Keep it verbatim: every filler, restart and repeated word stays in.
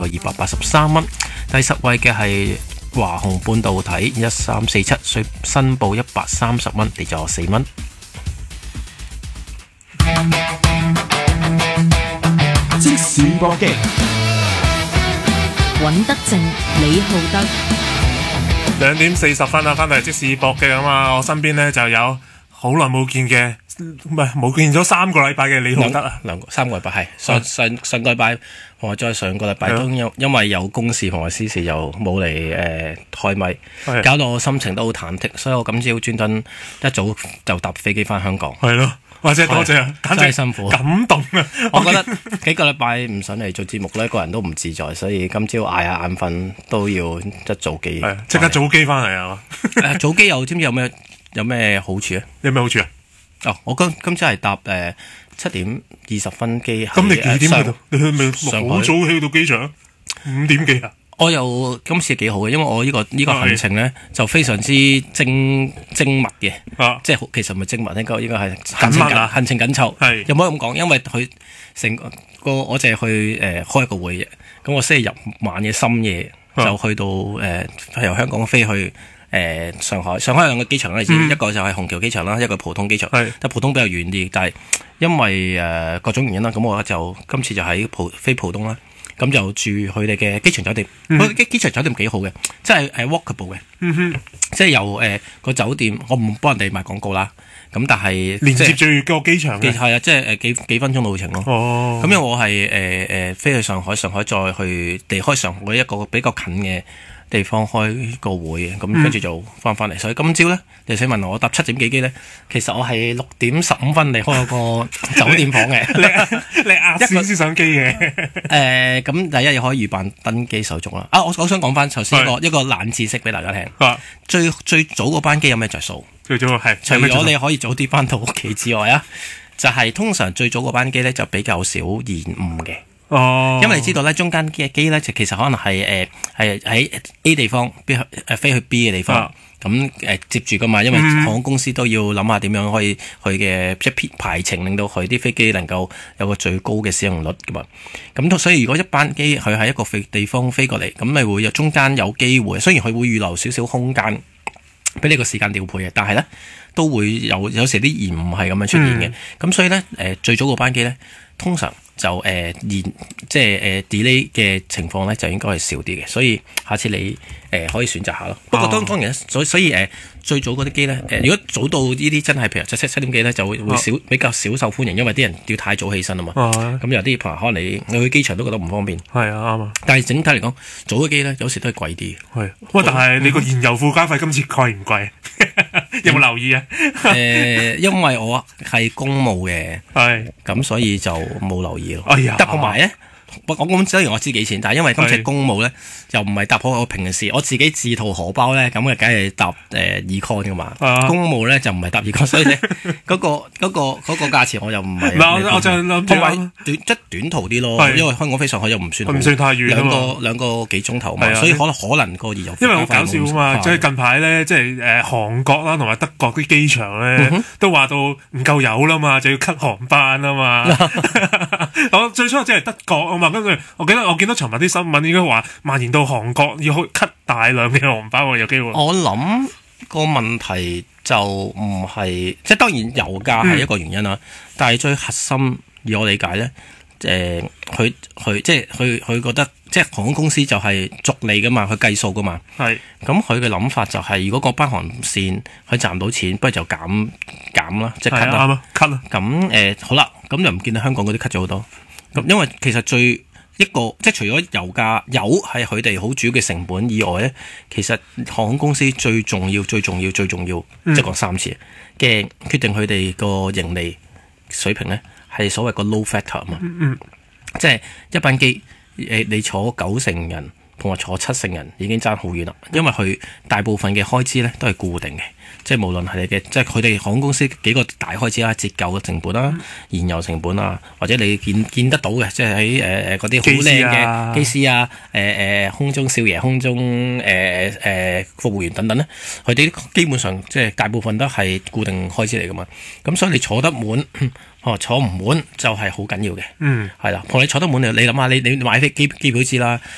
二百八十三蚊。第十位嘅係華虹半導體一三四七，稅申報一百三十蚊，跌咗四蚊。 即時搏擊， 尹德正、李浩德。 兩點四十分啊，翻到嚟即時搏擊啊嘛！我身邊咧就有好耐冇見嘅，唔係冇見咗三個禮拜嘅李浩德啊， 兩個三個禮拜係上上上個禮拜，我再上個禮拜都因因為有公事同埋私事又冇嚟誒開咪，搞到我心情都好忐忑，所以我今朝專登一早就搭飛機翻香港。 係咯。或者多謝啊，簡直辛苦， 感動啊！ 我覺得幾個禮拜唔上嚟做節目咧，個人都唔自在，所以今朝嗌下眼瞓都要一早機， 即刻早機翻嚟啊！ 誒早機又知唔知有咩有咩好處啊？ 有咩好處啊？ 哦，我今今朝係搭誒七點二十分機， 咁你幾點去到？你去咪好早去到機場？五點幾啊？ 我又今次幾好嘅，因為我呢、這個呢、這個行程咧就非常之精精密嘅， 啊、 即係其實唔係精密，應該應該係緊密啊， 行程緊湊。 係又唔可以咁講，因為佢成個我淨係去誒、呃、開一個會嘅，咁我星期日晚嘅深夜就去到誒、呃、由香港飛去誒、呃、上海。上海有兩個機場啦，你知、嗯、一個就係虹橋機場啦，一個普通機場。係，但普通比較遠啲，但係因為誒、呃、各種原因啦，咁我就今次就喺普飛普通啦。咁就住佢哋嘅機場酒店，佢嘅、嗯、機場酒店幾好嘅，即係誒 walkable 嘅，嗯、哼即係由誒個、呃、酒店，我唔幫人哋賣廣告啦。咁但係連接住個機場嘅， 係啊，即係誒幾幾分鐘路程咯。哦，咁因為我係誒誒飛去上海，上海再去離開上海一個比較近嘅地方開個會，咁跟住就翻返嚟。所以今朝咧，你想問我，我搭七點幾機咧，其實我係六點十五分離開個酒店房嘅。 你你壓線先上機嘅。 誒，咁第一日可以預辦登機手續啦。啊，我我想講翻頭先一個一個冷知識俾大家聽。啊、最最早嗰班機有咩着數？最早係除咗你可以早啲翻到屋企之外啊，就係、是、通常最早嗰班機咧就比較少延誤嘅。哦，因為你知道咧，中間嘅機咧，其實可能係誒係喺 A 地方，誒飛去 B 嘅地方，咁誒、啊呃、接住噶嘛。因為航空公司都要諗下點樣可以佢嘅即係排程，令到佢啲飛機能夠有個最高嘅使用率噶嘛。咁所以如果一班機佢喺一個飛地方飛過嚟，咁咪會有中間有機會。雖然佢會預留少少空間俾你個時間調配嘅，但係咧都會有有時啲延誤係咁樣出現嘅。咁、嗯、所以咧誒、呃、最早嗰班機咧，通常就誒延、呃、即係誒、呃、delay 嘅情況咧，就應該係少啲嘅，所以下次你誒、呃、可以選擇下咯。不過當當然，所以所以誒、呃、最早嗰啲機咧，誒、呃、如果早到呢啲真係譬如七七七點幾咧，就會會少比較少受歡迎，因為啲人要太早起身啊嘛。咁有啲朋友可能你你去機場都覺得唔方便。係啊，啱啊。但係整體嚟講，早嘅機咧有時都係貴啲。係，喂，但係你個燃油附加費今次貴唔貴？有冇留意啊？誒、呃，因為我係公務嘅，係咁所以就冇留意咯。哎呀，同埋咧，我咁雖然我知幾錢，但係因為今次公務咧，又唔係搭好我平時我自己自掏荷包咧，咁嘅梗係搭誒 econ 噶嘛。啊、公務咧就唔係搭 econ，所以咧嗰、那個嗰、那個嗰、那個價錢我又唔係。嗱，我就諗住短即係短途啲咯，因為香港飛上海又唔算唔算太遠，兩個兩個幾鐘頭嘛，所以可能可能個燃油。因為好搞笑啊嘛，即係近排咧，即係誒韓國啦同埋德國啲機場咧，嗯、都話到唔夠油啦嘛，就要 cut 航班啊嘛。我最初即係德國啊嘛，跟住我記得我見到尋日啲新聞應該話蔓延到韓國要 cut 大量嘅航班喎，有機會。我諗個問題就唔係，即係當然油價係一個原因啦，嗯、但係最核心以我理解咧，誒佢佢即係佢佢覺得即係航空公司就係逐利噶嘛，佢計數噶嘛。係是。咁佢嘅諗法就係、是，如果嗰班航線佢賺唔到錢，不如就減減啦，即係 cut 啦。啱啊，cut 啦。咁誒好啦，咁就唔見到香港嗰啲 cut 咗好多。咁因為其實最一個即係除咗油價油係佢哋好主要嘅成本以外咧，其實航空公司最重要、最重要、最重要，嗯、即係講三次嘅決定佢哋個盈利水平咧，係所謂個 load factor 啊嘛。嗯嗯、即係一班機誒，你坐九成人同埋坐七成人已經爭好遠啦，因為佢大部分嘅開支咧都係固定嘅。即係無論係你嘅，即係佢哋航空公司幾個大開支啦，折舊嘅成本啦、燃油成本啊，或者你見見得到嘅，即係喺誒誒嗰啲好靚嘅機師啊，誒誒、呃、空中少爺、空中誒誒、呃呃、服務員等等咧，佢哋基本上即係大部分都係固定開支嚟噶嘛。咁所以你坐得滿，哦坐唔滿就係好緊要嘅。嗯，係啦，同你坐得滿，你你諗下，你你買飛機機票知啦。